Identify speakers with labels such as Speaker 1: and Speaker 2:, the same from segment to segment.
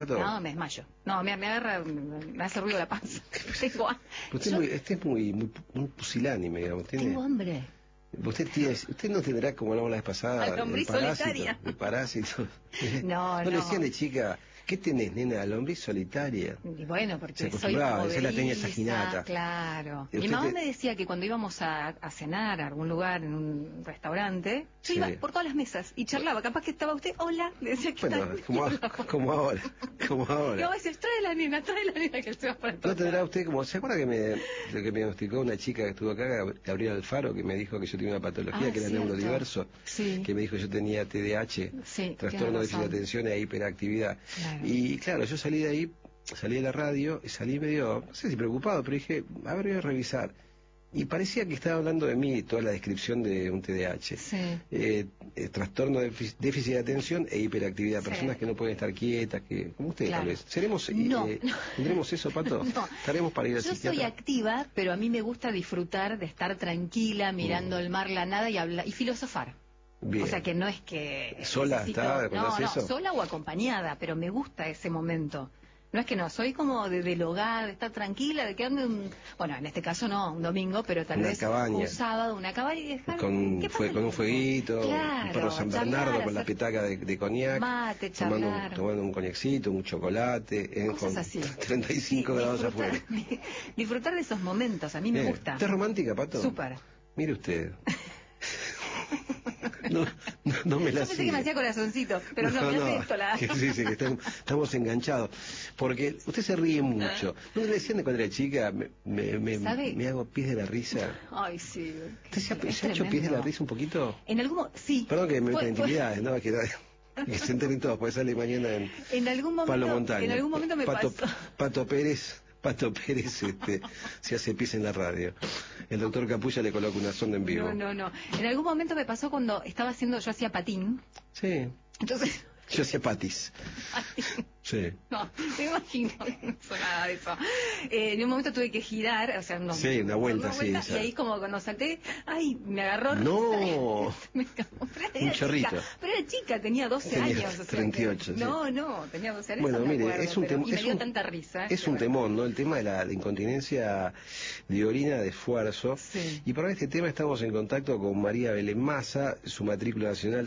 Speaker 1: Pato?
Speaker 2: No, me desmayo. No, me agarra, me hace ruido la panza.
Speaker 1: Usted es muy pusilánime, digamos.
Speaker 2: Tengo hambre.
Speaker 1: Usted no tendrá, como hablamos la vez pasada,
Speaker 2: lombriz solitaria.
Speaker 1: El parásito.
Speaker 2: No.
Speaker 1: Le decían de chica, ¿qué tenés, nena? Lombriz solitaria.
Speaker 2: Y bueno, porque
Speaker 1: se
Speaker 2: soy
Speaker 1: esa la tenía
Speaker 2: movediza,
Speaker 1: Saginata.
Speaker 2: Claro. Mi mamá me decía que cuando íbamos a cenar a algún lugar, en un restaurante, yo iba por todas las mesas y charlaba. Capaz que estaba usted, hola, le decía que
Speaker 1: como ahora.
Speaker 2: Y a veces, trae la nena que se va para todo.
Speaker 1: ¿No tendrá usted como, se acuerda que me diagnosticó una chica que estuvo acá, Gabriela Alfaro, que me dijo que yo tenía una patología que era neurodiverso, que me dijo que yo tenía TDAH, trastorno de déficit de atención e hiperactividad. Claro. Y claro, yo salí de ahí, salí de la radio y salí medio, no sé si preocupado, pero dije, a ver, voy a revisar. Y parecía que estaba hablando de mí toda la descripción de un TDAH. Trastorno de déficit de atención e hiperactividad. Personas que no pueden estar quietas, que como usted tal vez. ¿Tendremos eso, Pato?
Speaker 2: No.
Speaker 1: ¿Estaremos para ir al psiquiatra?
Speaker 2: Yo soy activa, pero a mí me gusta disfrutar de estar tranquila, mirando el mar, la nada y filosofar. Bien. O sea que no es que...
Speaker 1: ¿Sola está?
Speaker 2: No, sola o acompañada, pero me gusta ese momento. No es que no, soy como del hogar, de estar tranquila, de quedarme bueno, en este caso no, un domingo, pero tal vez un sábado, una cabaña y dejar...
Speaker 1: Con un fueguito, un perro San Bernardo con la petaca de coñac,
Speaker 2: mate,
Speaker 1: tomando un coñacito, un chocolate, con
Speaker 2: así.
Speaker 1: 35 grados afuera.
Speaker 2: Disfrutar de esos momentos, a mí me gusta.
Speaker 1: ¿Usted es romántica, Pato?
Speaker 2: Súper.
Speaker 1: Mire usted. No me la
Speaker 2: Yo pensé que me hacía corazoncito, pero no me hace esto la...
Speaker 1: Sí, que estamos enganchados. Porque usted se ríe mucho. ¿No le decían de cuando era chica, me hago pies de la risa?
Speaker 2: Ay, sí.
Speaker 1: ¿Usted se ha hecho pies de la risa un poquito?
Speaker 2: En algún sí.
Speaker 1: Perdón que me meta en intimidades, ¿no? Que se enteren todos, porque sale mañana
Speaker 2: en algún momento,
Speaker 1: Palo Montaña.
Speaker 2: En algún momento me pasó.
Speaker 1: Pato Pérez se hace pis en la radio. El doctor Capulla le coloca una sonda en vivo.
Speaker 2: No. En algún momento me pasó cuando estaba yo hacía patín.
Speaker 1: Sí.
Speaker 2: Entonces...
Speaker 1: Yo hacía patis. Sí.
Speaker 2: No, me imagino que no hizo nada de eso. En un momento tuve que girar, o sea,
Speaker 1: una vuelta, sí.
Speaker 2: Y ahí como cuando salté, ay, me agarró...
Speaker 1: No. Un chorrito.
Speaker 2: Pero era chica, tenía 12 años. O sea,
Speaker 1: 38,
Speaker 2: No, tenía 12 años.
Speaker 1: Bueno, mire,
Speaker 2: acuerdo,
Speaker 1: es un temón.
Speaker 2: Y me dio tanta risa.
Speaker 1: Es un temón, ¿no? El tema de la incontinencia de orina de esfuerzo.
Speaker 2: Sí.
Speaker 1: Y para este tema estamos en contacto con María Belén Massa, su matrícula nacional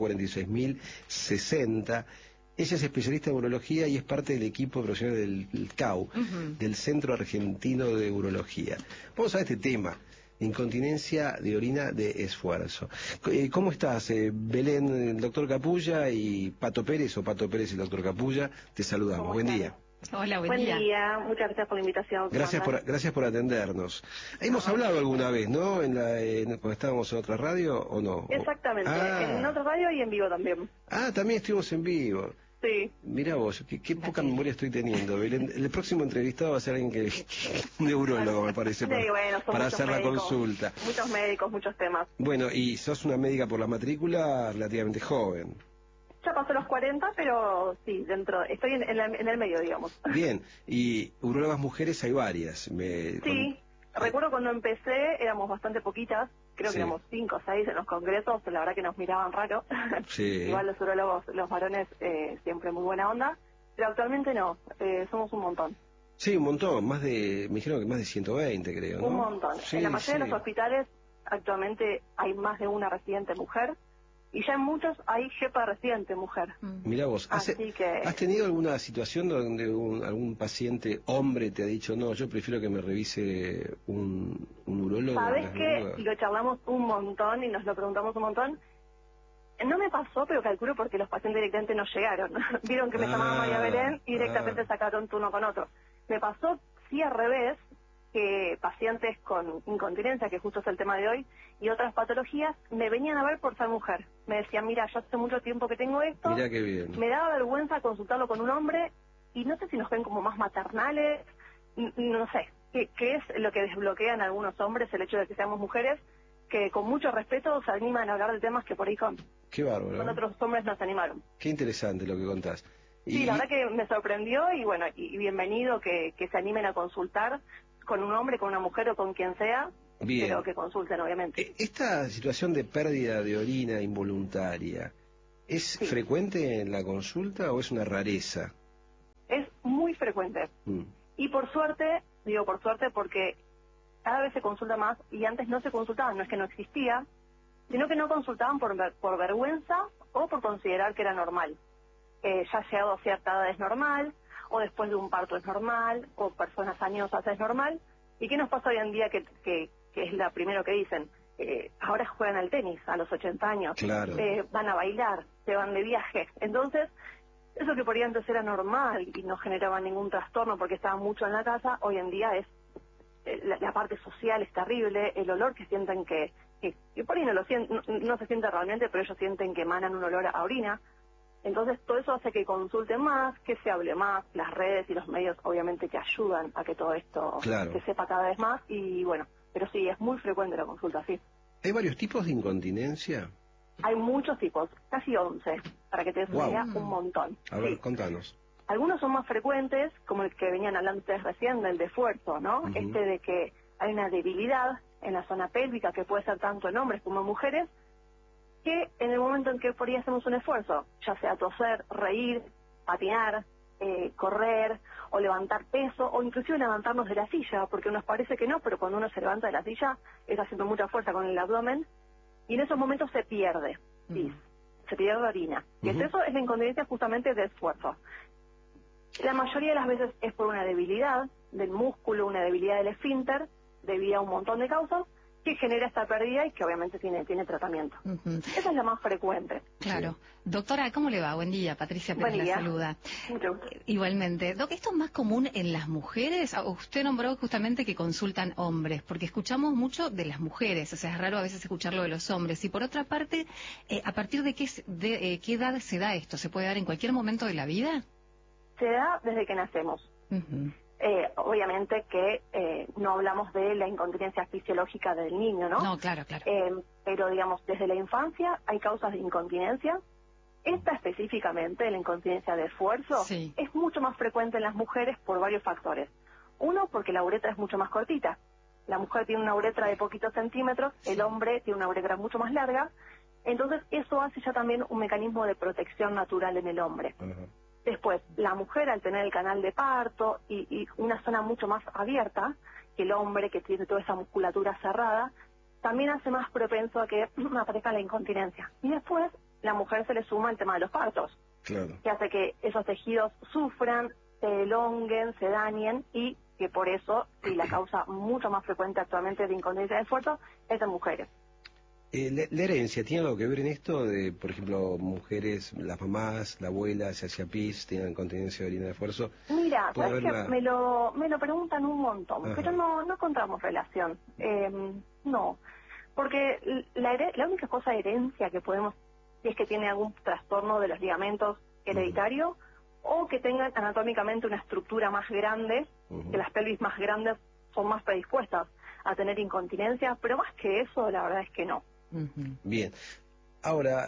Speaker 1: 146.060. Ella es especialista en urología y es parte del equipo profesional del CAU, del Centro Argentino de Urología. Vamos a ver este tema, incontinencia de orina de esfuerzo. ¿Cómo estás, Belén, el doctor Capulla y Pato Pérez, o Pato Pérez y el doctor Capulla? Te saludamos. Buen día.
Speaker 2: Hola,
Speaker 3: buen día. Muchas gracias por la invitación.
Speaker 1: Gracias por atendernos. Hemos hablado alguna vez, ¿no? Cuando estábamos en otra radio, ¿o no?
Speaker 3: Exactamente, en otra radio y en vivo también.
Speaker 1: También estuvimos en vivo.
Speaker 3: Sí.
Speaker 1: Mirá vos, qué poca memoria estoy teniendo, Belén. El próximo entrevistado va a ser alguien un neurólogo, me parece, para hacer la consulta.
Speaker 3: Muchos médicos, muchos temas.
Speaker 1: Bueno, y sos una médica por la matrícula relativamente joven.
Speaker 3: Ya pasó los 40, pero sí, estoy en el medio, digamos.
Speaker 1: Bien, y urólogas mujeres hay varias.
Speaker 3: Sí, recuerdo cuando empecé éramos bastante poquitas, creo que éramos 5 o 6 en los congresos, la verdad que nos miraban raro.
Speaker 1: Sí.
Speaker 3: Igual los urólogos, los varones, siempre muy buena onda, pero actualmente no, somos un montón.
Speaker 1: Sí, un montón, me dijeron que más de 120, creo, ¿no?
Speaker 3: Un montón.
Speaker 1: Sí,
Speaker 3: en la mayoría de los hospitales actualmente hay más de una residente mujer. Y ya en muchos hay jefa residente mujer.
Speaker 1: Mirá vos, ¿has tenido alguna situación donde algún paciente hombre te ha dicho, no, yo prefiero que me revise un urólogo?
Speaker 3: ¿Sabes qué? Lo charlamos un montón y nos lo preguntamos un montón. No me pasó, pero calculo porque los pacientes directamente no llegaron. Vieron que me llamaba María Belén y directamente sacaron turno con otro. Me pasó, sí, al revés, que pacientes con incontinencia, que justo es el tema de hoy, y otras patologías, me venían a ver por ser mujer. Me decían, mira, yo hace mucho tiempo que tengo esto,
Speaker 1: mirá qué bien.
Speaker 3: Me daba vergüenza consultarlo con un hombre, y no sé si nos ven como más maternales, no sé, qué es lo que desbloquean a algunos hombres, el hecho de que seamos mujeres, que con mucho respeto se animan a hablar de temas que por ahí con otros hombres no se animaron.
Speaker 1: Qué interesante lo que contás.
Speaker 3: Sí, la verdad que me sorprendió, y bueno, y bienvenido que se animen a consultar con un hombre, con una mujer o con quien sea,
Speaker 1: bien,
Speaker 3: pero que consulten, obviamente.
Speaker 1: ¿Esta situación de pérdida de orina involuntaria es frecuente en la consulta o es una rareza?
Speaker 3: frecuente. Y por suerte, digo por suerte porque cada vez se consulta más y antes no se consultaban, no es que no existía, sino que no consultaban por vergüenza o por considerar que era normal. Ya llegado a cierta edad es normal, o después de un parto es normal, o personas añosas es normal. ¿Y qué nos pasa hoy en día que es lo primero que dicen? Ahora juegan al tenis a los 80 años,
Speaker 1: claro.
Speaker 3: Van a bailar, se van de viaje. Entonces, eso que por ahí antes era normal y no generaba ningún trastorno porque estaban mucho en la casa, hoy en día es la parte social es terrible, el olor que sienten que por ahí no se siente realmente, pero ellos sienten que emanan un olor a orina. Entonces todo eso hace que consulten más, que se hable más, las redes y los medios obviamente que ayudan a que todo esto se sepa cada vez más y bueno, pero sí, es muy frecuente la consulta, sí.
Speaker 1: ¿Hay varios tipos de incontinencia?
Speaker 3: Hay muchos tipos, casi 11, para que te des una idea, un montón.
Speaker 1: A ver, contanos.
Speaker 3: Algunos son más frecuentes, como el que venían hablando ustedes recién, del de esfuerzo, ¿no? De que hay una debilidad en la zona pélvica que puede ser tanto en hombres como en mujeres, que en el momento en que por ahí hacemos un esfuerzo, ya sea toser, reír, patinar, correr o levantar peso o inclusive levantarnos de la silla, porque nos parece que no, pero cuando uno se levanta de la silla es haciendo mucha fuerza con el abdomen y en esos momentos se pierde, se pierde orina. Y eso es la incontinencia justamente de esfuerzo. La mayoría de las veces es por una debilidad del músculo, una debilidad del esfínter, debido a un montón de causas, que genera esta pérdida y que obviamente tiene tratamiento. Esa es la más frecuente.
Speaker 2: Claro. Sí. Doctora, ¿cómo le va? Buen día. Patricia Pérez la saluda.
Speaker 3: Mucho gusto.
Speaker 2: Igualmente. Doc, ¿esto es más común en las mujeres? Usted nombró justamente que consultan hombres, porque escuchamos mucho de las mujeres, o sea, es raro a veces escucharlo de los hombres. Y por otra parte, ¿a partir de qué edad se da esto? ¿Se puede dar en cualquier momento de la vida?
Speaker 3: Se da desde que nacemos. Obviamente que no hablamos de la incontinencia fisiológica del niño, ¿no?
Speaker 2: No, claro, claro.
Speaker 3: Pero, digamos, desde la infancia hay causas de incontinencia. Esta específicamente, la incontinencia de esfuerzo, es mucho más frecuente en las mujeres por varios factores. Uno, porque la uretra es mucho más cortita. La mujer tiene una uretra de poquitos centímetros, el hombre tiene una uretra mucho más larga. Entonces, eso hace ya también un mecanismo de protección natural en el hombre. Después, la mujer al tener el canal de parto y una zona mucho más abierta que el hombre, que tiene toda esa musculatura cerrada, también hace más propenso a que aparezca la incontinencia. Y después, la mujer se le suma el tema de los partos, que hace que esos tejidos sufran, se elonguen, se dañen y que por eso, la causa mucho más frecuente actualmente de incontinencia de esfuerzo es en mujeres.
Speaker 1: ¿La herencia tiene algo que ver en esto de, por ejemplo, mujeres, las mamás, la abuela, se hacía pis, tienen incontinencia de orina de esfuerzo?
Speaker 3: Mira, sabes que me lo preguntan un montón, pero no encontramos relación. No, porque la única cosa de herencia que podemos, si es que tiene algún trastorno de los ligamentos hereditario, o que tengan anatómicamente una estructura más grande, que las pelvis más grandes son más predispuestas a tener incontinencia, pero más que eso, la verdad es que no.
Speaker 1: Bien. Ahora,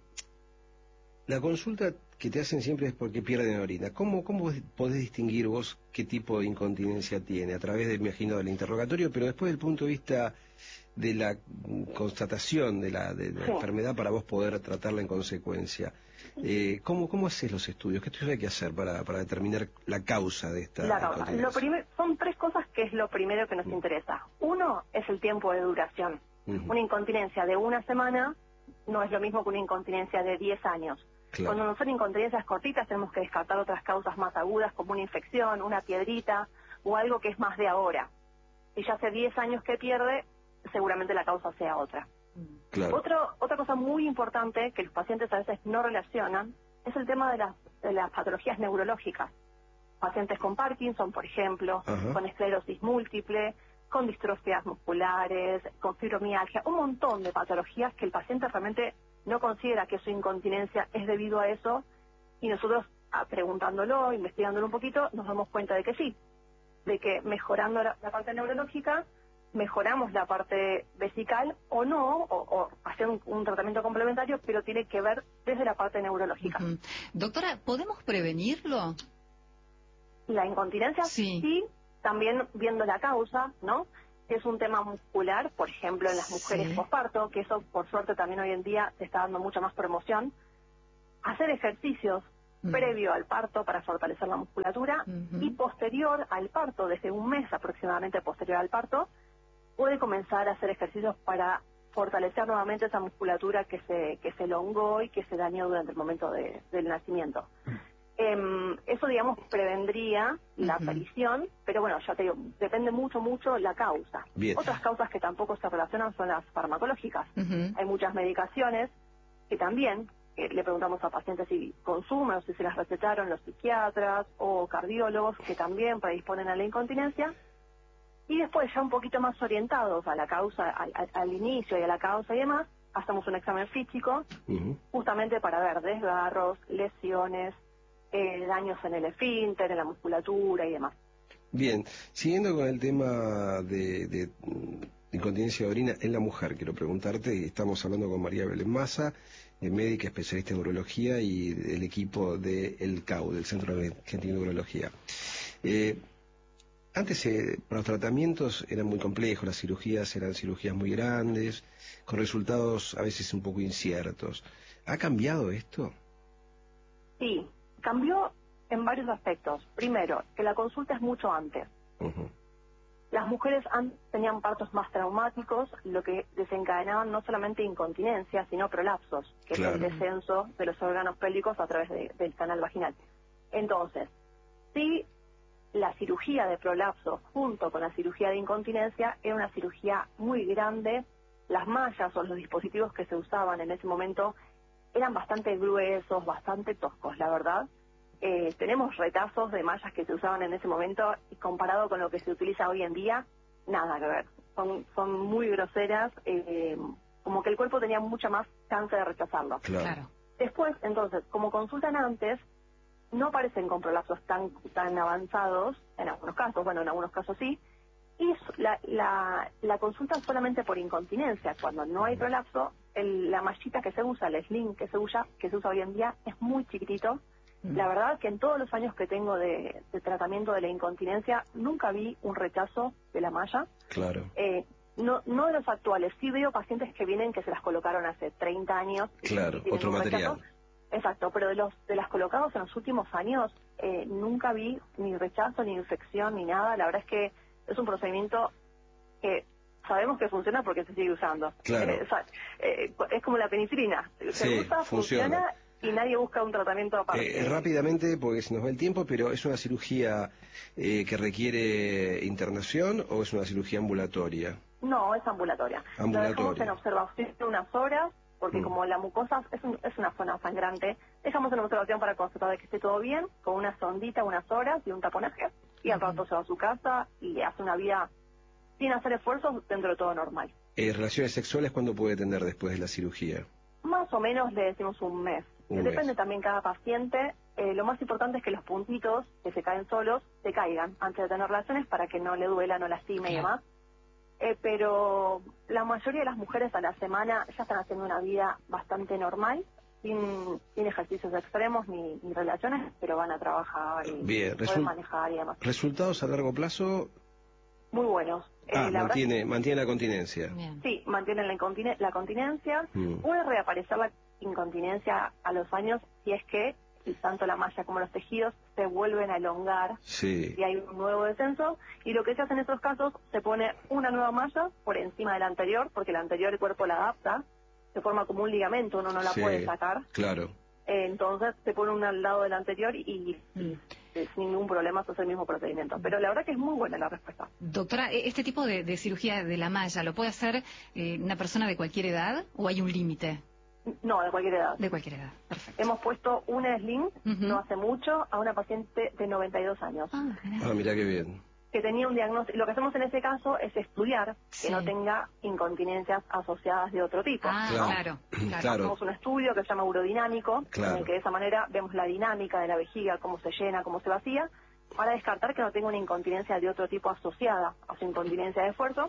Speaker 1: la consulta que te hacen siempre es porque pierden orina. ¿Cómo podés distinguir vos qué tipo de incontinencia tiene? A través, me imagino, del interrogatorio, pero después del punto de vista de la constatación de la enfermedad para vos poder tratarla en consecuencia. ¿Cómo haces los estudios? ¿Qué estudios hay que hacer para determinar la causa de esta incontinencia?
Speaker 3: Son tres cosas que es lo primero que nos interesa. Uno es el tiempo de duración. Una incontinencia de una semana no es lo mismo que una incontinencia de 10 años. Claro. Cuando no son incontinencias cortitas tenemos que descartar otras causas más agudas como una infección, una piedrita o algo que es más de ahora. Si ya hace 10 años que pierde, seguramente la causa sea otra. Claro. Otra cosa muy importante que los pacientes a veces no relacionan es el tema de las patologías neurológicas. Pacientes con Parkinson, por ejemplo, con esclerosis múltiple, con distrofias musculares, con fibromialgia, un montón de patologías que el paciente realmente no considera que su incontinencia es debido a eso y nosotros preguntándolo, investigándolo un poquito, nos damos cuenta de que sí, de que mejorando la parte neurológica mejoramos la parte vesical o no, o hacer un tratamiento complementario, pero tiene que ver desde la parte neurológica.
Speaker 2: Doctora, ¿podemos prevenirlo?
Speaker 3: La incontinencia sí, también viendo la causa, ¿no? Es un tema muscular, por ejemplo, en las mujeres posparto, que eso por suerte también hoy en día se está dando mucha más promoción. Hacer ejercicios previo al parto para fortalecer la musculatura y posterior al parto, desde un mes aproximadamente posterior al parto, puede comenzar a hacer ejercicios para fortalecer nuevamente esa musculatura que se elongó y que se dañó durante el momento del nacimiento. Eso, digamos, prevendría la aparición, pero bueno, ya te digo, depende mucho la causa.
Speaker 1: Bien.
Speaker 3: Otras causas que tampoco se relacionan son las farmacológicas. Hay muchas medicaciones que también le preguntamos a pacientes si consumen o si se las recetaron los psiquiatras o cardiólogos que también predisponen a la incontinencia. Y después, ya un poquito más orientados a la causa, al inicio y a la causa y demás, hacemos un examen físico justamente para ver desgarros, lesiones, daños en el esfínter, en la musculatura y demás.
Speaker 1: Bien, siguiendo con el tema de incontinencia de orina en la mujer, quiero preguntarte, estamos hablando con María Belén Massa, médica especialista en urología y del equipo del CAU, del Centro Argentino de Urología. Antes para los tratamientos eran muy complejos, las cirugías eran cirugías muy grandes, con resultados a veces un poco inciertos. ¿Ha cambiado esto?
Speaker 3: Sí, cambió en varios aspectos. Primero, que la consulta es mucho antes. Las mujeres antes tenían partos más traumáticos, lo que desencadenaban no solamente incontinencia, sino prolapsos, que es el descenso de los órganos pélvicos a través del canal vaginal. Entonces, sí, la cirugía de prolapso junto con la cirugía de incontinencia era una cirugía muy grande. Las mallas o los dispositivos que se usaban en ese momento eran bastante gruesos, bastante toscos, la verdad. Tenemos retazos de mallas que se usaban en ese momento y comparado con lo que se utiliza hoy en día, nada que ver. Son muy groseras, como que el cuerpo tenía mucha más chance de rechazarlo.
Speaker 1: Claro.
Speaker 3: Después, entonces, como consultan antes, no aparecen con prolapsos tan avanzados, en algunos casos, bueno, en algunos casos sí, y la consulta solamente por incontinencia. Cuando no hay prolapso, la mallita que se usa, el sling que se usa hoy en día, es muy chiquitito. La verdad que en todos los años que tengo de tratamiento de la incontinencia, nunca vi un rechazo de la malla.
Speaker 1: Claro.
Speaker 3: No de los actuales, sí veo pacientes que vienen que se las colocaron hace 30 años.
Speaker 1: Claro, otro material.
Speaker 3: Exacto, pero de las colocados en los últimos años, nunca vi ni rechazo, ni infección, ni nada. La verdad es que es un procedimiento que sabemos que funciona porque se sigue usando.
Speaker 1: Claro.
Speaker 3: Es como la penicilina. Se usa, funciona y nadie busca un tratamiento aparte.
Speaker 1: Rápidamente, porque se nos va el tiempo, pero ¿es una cirugía que requiere internación o es una cirugía ambulatoria?
Speaker 3: No, es ambulatoria. Lo dejamos en observación unas horas, porque como la mucosa es una zona sangrante, dejamos en observación para constatar de que esté todo bien, con una sondita, unas horas y un taponaje, y al rato se va a su casa y hace una vida sin hacer esfuerzos dentro de todo normal.
Speaker 1: ¿Relaciones sexuales cuándo puede tener después de la cirugía?
Speaker 3: Más o menos le decimos un mes. Depende también cada paciente. Lo más importante es que los puntitos que se caen solos se caigan antes de tener relaciones para que no le duela, no lastime y demás. Pero la mayoría de las mujeres a la semana ya están haciendo una vida bastante normal, sin ejercicios extremos ni relaciones, pero van a trabajar y pueden manejar y demás.
Speaker 1: ¿Resultados a largo plazo?
Speaker 3: Muy buenos.
Speaker 1: Mantiene la continencia.
Speaker 3: Bien. Sí, mantienen la continencia. Puede reaparecer la incontinencia a los años si es que tanto la malla como los tejidos se vuelven a elongar y hay un nuevo descenso, y lo que se hace en esos casos, se pone una nueva malla por encima de la anterior, porque la anterior el cuerpo la adapta, se forma como un ligamento, uno no la puede sacar.
Speaker 1: Claro.
Speaker 3: Entonces se pone una al lado de la anterior y sin ningún problema se hace el mismo procedimiento. Pero la verdad que es muy buena la respuesta.
Speaker 2: Doctora, ¿este tipo de cirugía de la malla lo puede hacer una persona de cualquier edad o hay un límite?
Speaker 3: No, de cualquier edad.
Speaker 2: De cualquier edad, perfecto.
Speaker 3: Hemos puesto una sling, no hace mucho, a una paciente de 92 años.
Speaker 1: Mira qué bien.
Speaker 3: Que tenía un diagnóstico. Lo que hacemos en ese caso es estudiar que no tenga incontinencias asociadas de otro tipo.
Speaker 2: Claro.
Speaker 3: Hacemos un estudio que se llama urodinámico, en el que de esa manera vemos la dinámica de la vejiga, cómo se llena, cómo se vacía, para descartar que no tenga una incontinencia de otro tipo asociada a su incontinencia de esfuerzo.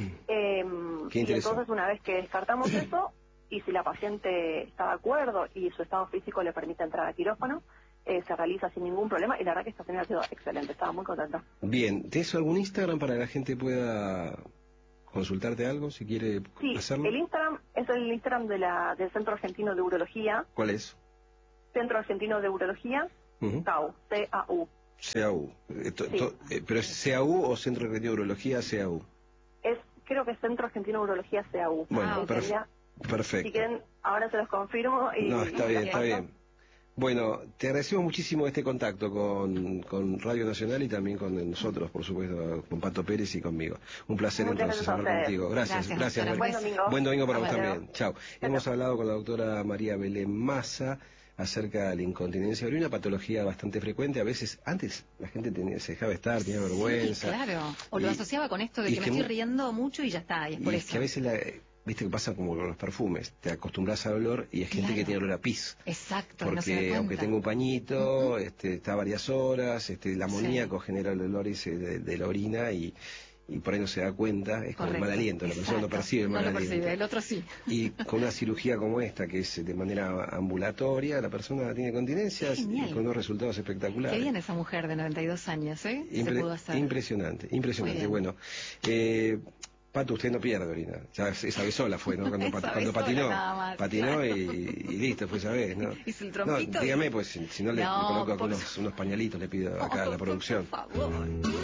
Speaker 3: Y entonces, una vez que descartamos eso, y si la paciente está de acuerdo y su estado físico le permite entrar a quirófano, se realiza sin ningún problema, y la verdad que esta señora ha sido excelente, estaba muy contenta.
Speaker 1: Bien, ¿tienes algún Instagram para que la gente pueda consultarte algo si quiere hacerlo?
Speaker 3: Sí, el Instagram es el Instagram del Centro Argentino de Urología.
Speaker 1: ¿Cuál es?
Speaker 3: Centro Argentino de Urología, CAU, C-A-U.
Speaker 1: CAU. ¿Pero es CAU o Centro Argentino de Urología, CAU?
Speaker 3: Creo que es Centro Argentino de Urología, CAU.
Speaker 1: Bueno, perfecto.
Speaker 3: Si quieren, ahora se los confirmo.
Speaker 1: No, está bien, está bien. Bueno, te agradecemos muchísimo este contacto con Radio Nacional y también con nosotros, por supuesto, con Pato Pérez y conmigo. Un placer entonces hablar contigo. Gracias. Buen domingo para vos también. Chao. Hemos hablado con la doctora María Belén Massa acerca de la incontinencia urinaria, una patología bastante frecuente. A veces, antes la gente se dejaba estar, tenía vergüenza.
Speaker 2: Claro, o lo asociaba con esto de que me estoy riendo mucho y ya está, y es por eso.
Speaker 1: Es que a veces viste que pasa como con los perfumes, te acostumbras al olor y hay gente que tiene olor a pis.
Speaker 2: Exacto,
Speaker 1: porque
Speaker 2: no se da cuenta.
Speaker 1: Aunque tenga un pañito, está varias horas, el amoníaco genera el olor ese de la orina y por ahí no se da cuenta, es como el mal aliento, la persona no percibe el mal aliento. No lo percibe,
Speaker 2: el otro sí.
Speaker 1: Y con una cirugía como esta, que es de manera ambulatoria, la persona tiene continencias y con unos resultados espectaculares.
Speaker 2: Qué bien esa mujer de 92 años, ¿eh? Se pudo hacer.
Speaker 1: Impresionante. Bueno, Pato, usted no pierde orina. Ya esa vez sola fue, ¿no? Cuando patinó. Patinó y listo, fue esa vez, ¿no?
Speaker 2: ¿Hizo el trompito?
Speaker 1: No, dígame, pues si no le coloco unos pañalitos, le pido acá a la producción.
Speaker 2: Por favor.